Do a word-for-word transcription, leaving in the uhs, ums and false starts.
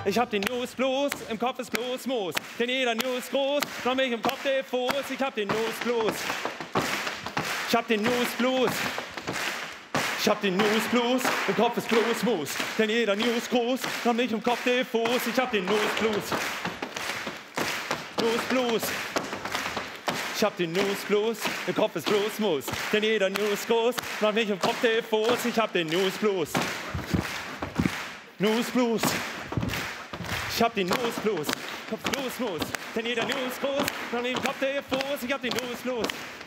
Ich hab den News Blues, im Kopf ist bloß Moos. Denn jeder News groß, noch mich im Kopf diffus. Ich hab den News Blues. Ich hab den News Blues. Ich hab den News Blues, im Kopf ist bloß Moos. Denn jeder News groß, noch mich im Kopf diffus. Ich hab den News Blues. News Blues. Ich hab den News Blues, im Kopf ist bloß Moos. Denn jeder News groß, noch mich im Kopf diffus. Ich hab den News Blues. News Blues. Ich hab den News Blues, Kopf bloß Moos. Denn jeder News groß, noch mich im Kopf diffus. Ich hab den News Blues.